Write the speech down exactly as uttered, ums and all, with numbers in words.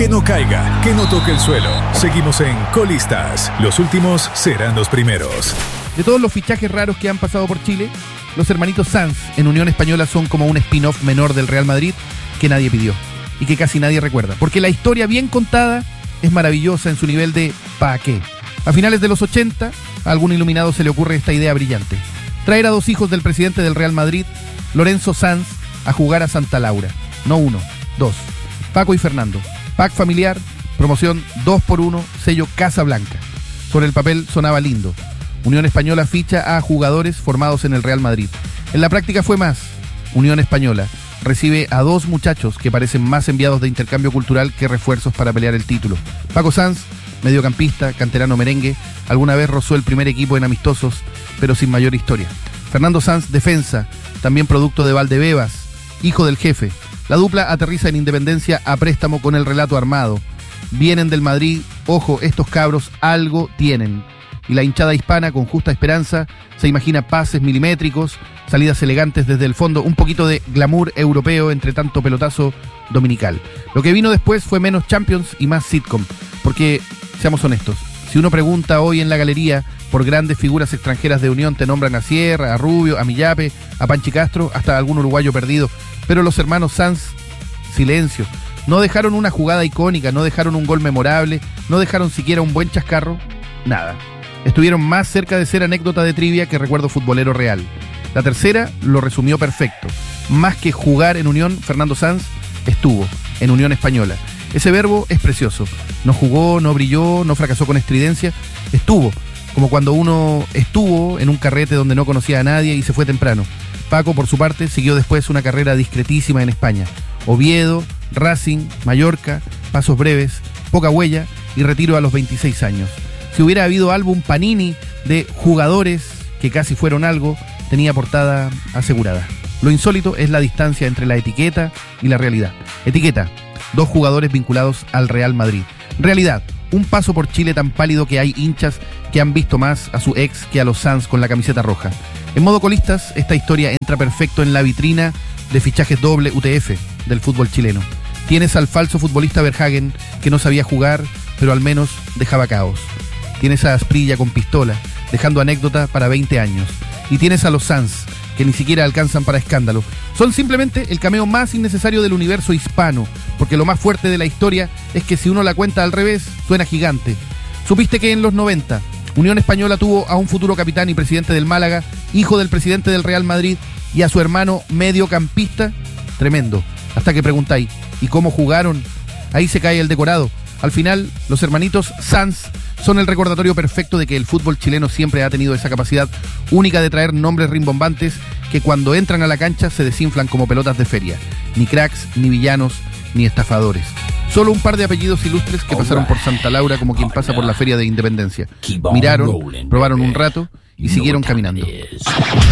Que no caiga, que no toque el suelo. Seguimos en Colistas. Los últimos serán los primeros. De todos los fichajes raros que han pasado por Chile, los hermanitos Sanz en Unión Española son como un spin-off menor del Real Madrid que nadie pidió y que casi nadie recuerda. Porque la historia bien contada es maravillosa en su nivel de ¿pa' qué? A finales de los ochenta, a algún iluminado se le ocurre esta idea brillante. Traer a dos hijos del presidente del Real Madrid, Lorenzo Sanz, a jugar a Santa Laura. No uno, dos. Paco y Fernando. Pack familiar, promoción dos por uno, sello Casa Blanca. Sobre el papel sonaba lindo. Unión Española ficha a jugadores formados en el Real Madrid. En la práctica fue más. Unión Española recibe a dos muchachos que parecen más enviados de intercambio cultural que refuerzos para pelear el título. Paco Sanz, mediocampista, canterano merengue, alguna vez rozó el primer equipo en amistosos, pero sin mayor historia. Fernando Sanz, defensa, también producto de Valdebebas, hijo del jefe. La dupla aterriza en Independencia a préstamo con el relato armado. Vienen del Madrid, ojo, estos cabros algo tienen. Y la hinchada hispana, con justa esperanza, se imagina pases milimétricos, salidas elegantes desde el fondo, un poquito de glamour europeo entre tanto pelotazo dominical. Lo que vino después fue menos Champions y más sitcom, porque, seamos honestos, si uno pregunta hoy en la galería por grandes figuras extranjeras de Unión, te nombran a Sierra, a Rubio, a Millape, a Panchi Castro, hasta algún uruguayo perdido, pero los hermanos Sanz, silencio. No dejaron una jugada icónica, no dejaron un gol memorable, no dejaron siquiera un buen chascarro, nada. Estuvieron más cerca de ser anécdota de trivia que recuerdo futbolero real. La tercera lo resumió perfecto. Más que jugar en Unión, Fernando Sanz estuvo en Unión Española. Ese verbo es precioso. No jugó, no brilló, no fracasó con estridencia. Estuvo, como cuando uno estuvo en un carrete donde no conocía a nadie y se fue temprano. Paco, por su parte, siguió después una carrera discretísima en España. Oviedo, Racing, Mallorca, pasos breves, poca huella y retiro a los veintiséis años. Si hubiera habido álbum Panini de jugadores que casi fueron algo, tenía portada asegurada. Lo insólito es la distancia entre la etiqueta y la realidad. Etiqueta, dos jugadores vinculados al Real Madrid. Realidad, un paso por Chile tan pálido que hay hinchas que han visto más a su ex que a los Sanz con la camiseta roja. En modo colistas, esta historia entra perfecto en la vitrina de fichajes doble U T F del fútbol chileno. Tienes al falso futbolista Verhagen, que no sabía jugar, pero al menos dejaba caos. Tienes a Asprilla con pistola, dejando anécdota para veinte años. Y tienes a los Sanz, que ni siquiera alcanzan para escándalo. Son simplemente el cameo más innecesario del universo hispano, porque lo más fuerte de la historia es que si uno la cuenta al revés, suena gigante. ¿Supiste que en los noventa, Unión Española tuvo a un futuro capitán y presidente del Málaga, hijo del presidente del Real Madrid, y a su hermano mediocampista? Tremendo. Hasta que preguntáis, ¿y cómo jugaron? Ahí se cae el decorado. Al final, los hermanitos Sanz son el recordatorio perfecto de que el fútbol chileno siempre ha tenido esa capacidad única de traer nombres rimbombantes que cuando entran a la cancha se desinflan como pelotas de feria. Ni cracks, ni villanos, ni estafadores. Solo un par de apellidos ilustres que pasaron por Santa Laura como quien pasa por la Feria de Independencia. Miraron, probaron un rato y siguieron caminando.